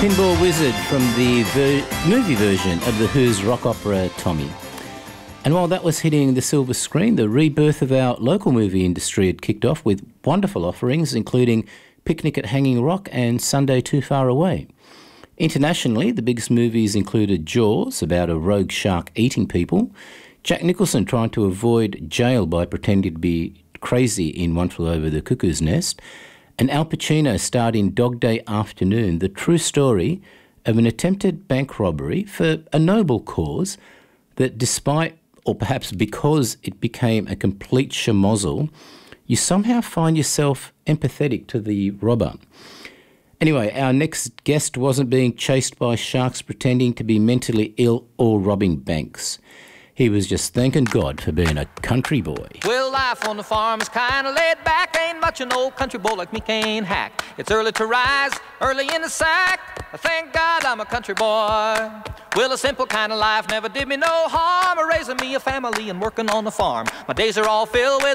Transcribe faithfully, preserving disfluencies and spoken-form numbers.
Pinball Wizard from the ver- movie version of The Who's rock opera Tommy. And while that was hitting the silver screen, the rebirth of our local movie industry had kicked off with wonderful offerings, including Picnic at Hanging Rock and Sunday Too Far Away. Internationally, the biggest movies included Jaws, about a rogue shark eating people, Jack Nicholson trying to avoid jail by pretending to be crazy in One Flew Over the Cuckoo's Nest, and Al Pacino starred in Dog Day Afternoon, the true story of an attempted bank robbery for a noble cause that, despite, or perhaps because it became a complete schmozzle, you somehow find yourself empathetic to the robber. Anyway, our next guest wasn't being chased by sharks pretending to be mentally ill or robbing banks. He was just thanking God for being a country boy. Well, life on the farm is kind of laid back. Ain't much an old country boy like me can't hack. It's early to rise, early in the sack. Thank God I'm a country boy. Well, a simple kind of life never did me no harm. Raising me a family and working on the farm. My days are all filled with